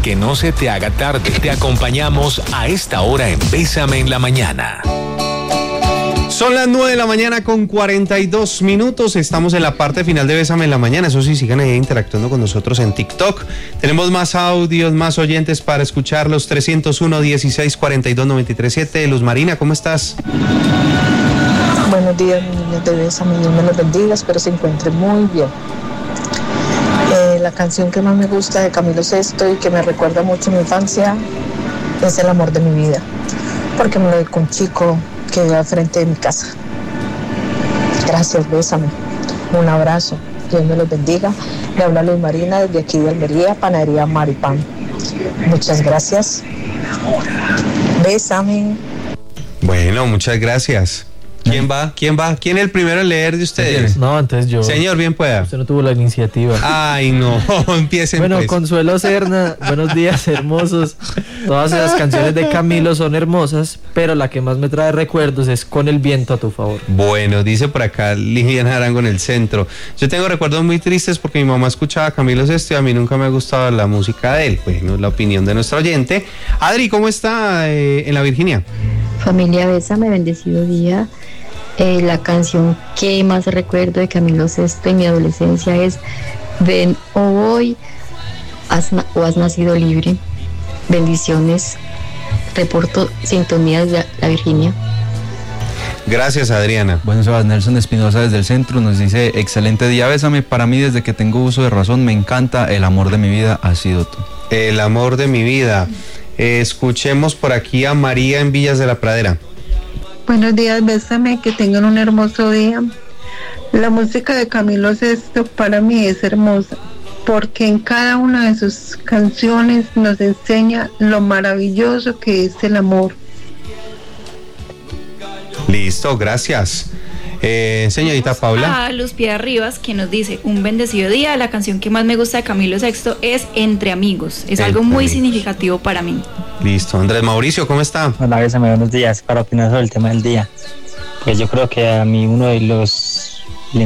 que no se te haga tarde. Te acompañamos a esta hora en Bésame en la Mañana. Son las 9 de la mañana con 42 minutos. Estamos en la parte final de Bésame en la Mañana. Eso sí, sigan ahí interactuando con nosotros en TikTok. Tenemos más audios, más oyentes para escucharlos. 301-1642-937. Luz Marina, ¿cómo estás? Buenos días, niños de Bésame. Dios me los bendiga. Espero se encuentren muy bien. La canción que más me gusta de Camilo Sesto y que me recuerda mucho a mi infancia es El amor de mi vida. Porque me lo dedicó un chico que vive al frente de mi casa. Gracias, Bésame. Un abrazo. Dios me los bendiga. Le habla Luz Marina desde aquí de Almería, Panadería Maripán. Muchas gracias. Bésame. Bueno, muchas gracias. ¿Quién va? ¿Quién es el primero en leer de ustedes? No, antes yo. Señor, bien pueda. Usted no tuvo la iniciativa. Ay, no, empiecen Bueno, pues. Consuelo Serna, buenos días, hermosos. Todas esas canciones de Camilo son hermosas, pero la que más me trae recuerdos es Con el viento a tu favor. Bueno, dice por acá Liliana Arango en el centro. Yo tengo recuerdos muy tristes porque mi mamá escuchaba a Camilo Sesto y a mí nunca me ha gustado la música de él. Bueno, la opinión de nuestro oyente. Adri, ¿cómo está en la Virginia? Familia Bésame, bendecido día. La canción que más recuerdo de Camilo Sesto en mi adolescencia es Ven hoy has nacido libre. Bendiciones. Reporto sintonías de la Virginia. Gracias, Adriana. Bueno, Sebas Nelson Espinosa desde el centro nos dice: excelente día, Bésame. Para mí, desde que tengo uso de razón, me encanta. El amor de mi vida ha sido tú. El amor de mi vida. Escuchemos por aquí a María en Villas de la Pradera. Buenos días, Bésame, que tengan un hermoso día. La música de Camilo Sesto para mí es hermosa, porque en cada una de sus canciones nos enseña lo maravilloso que es el amor. Listo, gracias. Señorita Paula. A Luz Piedad Rivas, que nos dice: un bendecido día. La canción que más me gusta de Camilo Sesto es Entre Amigos. Es algo muy significativo para mí. Listo. Andrés Mauricio, ¿cómo está? Hola, Bésame, buenos días. Para opinar sobre el tema del día, pues yo creo que a mí uno de los